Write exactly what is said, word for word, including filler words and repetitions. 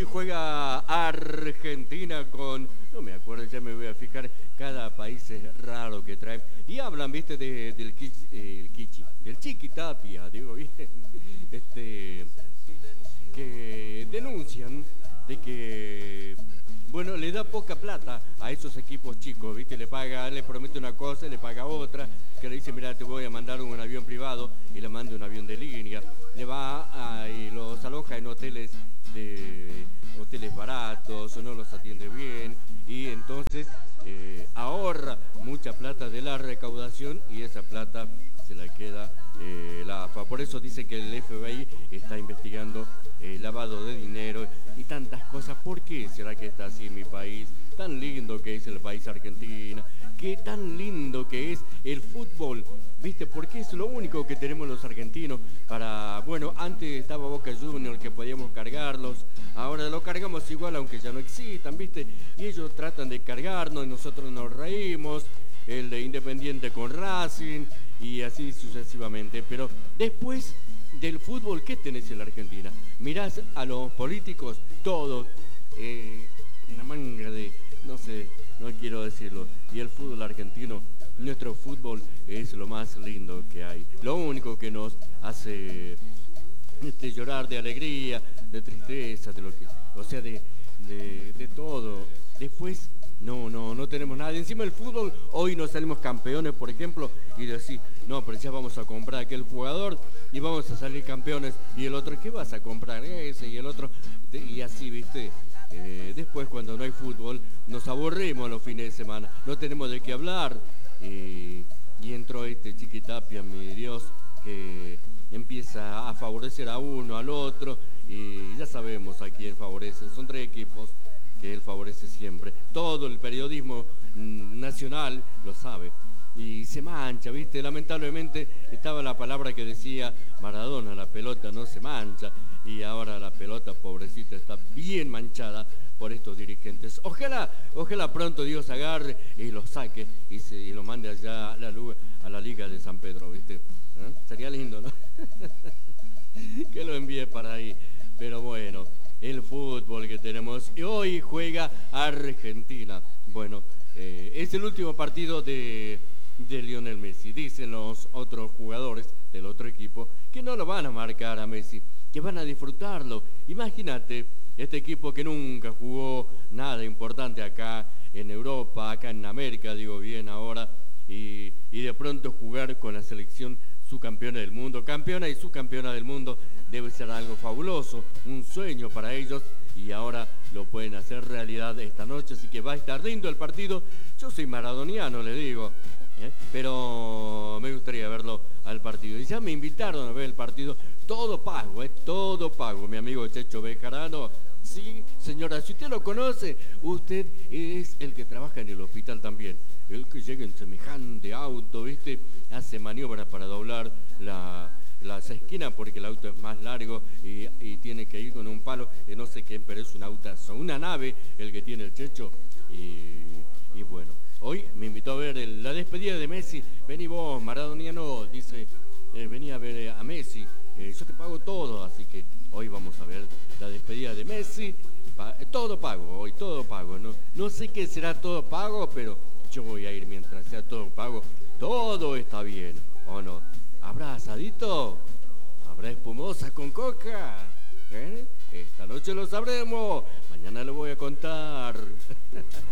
juega Argentina con, no me acuerdo, ya me voy a fijar, cada país es raro que trae. Y hablan, viste, de, del Kichi, eh, el Kichi, del Chiqui Tapia, digo bien, este, que denuncian de que, bueno, le da poca plata a esos equipos chicos, viste, le paga, le promete una cosa, le paga otra, que le dice, mira, te voy a mandar un avión privado y le manda un avión de línea, le va a, y los aloja en hoteles de hoteles baratos o no los atiende bien y entonces eh, ahorra mucha plata de la recaudación y esa plata se la queda eh, la A F A. Por eso dice que el F B I está investigando eh, lavado de dinero y tantas cosas. ¿Por qué será que está así en mi país? Tan lindo que es el país Argentina, qué tan lindo que es el fútbol, ¿viste? Porque es lo único que tenemos los argentinos para, bueno, antes estaba Boca Juniors que podíamos cargarlos, ahora lo cargamos igual aunque ya no existan, ¿viste? Y ellos tratan de cargarnos y nosotros nos reímos, el de Independiente con Racing y así sucesivamente, pero después del fútbol, ¿qué tenés en la Argentina? Mirás a los políticos, todos, eh, una manga de, no sé, no quiero decirlo, y el fútbol argentino, nuestro fútbol es lo más lindo que hay, lo único que nos hace este, llorar de alegría, de tristeza, de lo que, o sea, de, de, de todo. Después, no, no, no tenemos nada. Encima el fútbol, hoy nos salimos campeones, por ejemplo, y decir, no, pero ya vamos a comprar aquel jugador y vamos a salir campeones, y el otro, ¿qué vas a comprar? Ese y el otro, y así, ¿viste? Eh, después cuando no hay fútbol nos aburrimos los fines de semana, no tenemos de qué hablar y, y entró este Chiqui Tapia, mi Dios, que empieza a favorecer a uno, al otro y ya sabemos a quién favorece, son tres equipos que él favorece siempre, todo el periodismo nacional lo sabe y se mancha, ¿viste? Lamentablemente estaba la palabra que decía Maradona, la pelota no se mancha, y ahora la pelota, pobrecita, está bien manchada por estos dirigentes. Ojalá, ojalá pronto Dios agarre y lo saque y, se, y lo mande allá a la, a la Liga de San Pedro, ¿viste? ¿Eh? Sería lindo, ¿no? Que lo envíe para ahí. Pero bueno, el fútbol que tenemos. Y hoy juega Argentina. Bueno, eh, es el último partido de, de Lionel Messi. Dicen los otros jugadores del otro equipo que no lo van a marcar a Messi, que van a disfrutarlo. Imagínate, este equipo que nunca jugó nada importante acá en Europa, acá en América, digo bien ahora, y, y de pronto jugar con la selección subcampeona del mundo, campeona y subcampeona del mundo, debe ser algo fabuloso, un sueño para ellos, y ahora lo pueden hacer realidad esta noche, así que va a estar lindo el partido. Yo soy maradoniano, le digo, ¿eh? Pero me gustaría verlo al partido, y ya me invitaron a ver el partido, todo pago, ¿eh? Todo pago, mi amigo Checho Bejarano. Sí, señora, si usted lo conoce, usted es el que trabaja en el hospital también, el que llega en semejante auto, ¿viste? Hace maniobras para doblar la, las esquinas porque el auto es más largo y, y tiene que ir con un palo, eh, no sé qué, pero es un autazo, una nave el que tiene el Checho, y, y bueno, hoy me invitó a ver el, la despedida de Messi. Vení vos, maradoniano, dice, eh, vení a ver a Messi, eh, yo te pago todo, así que hoy vamos a ver la despedida de Messi, pa todo pago, hoy todo pago, no, no sé qué será todo pago, pero yo voy a ir mientras sea todo pago, todo está bien, ¿o no? ¿Habrá asadito? ¿Habrá espumosa con coca? ¿Eh? Esta noche lo sabremos, mañana lo voy a contar.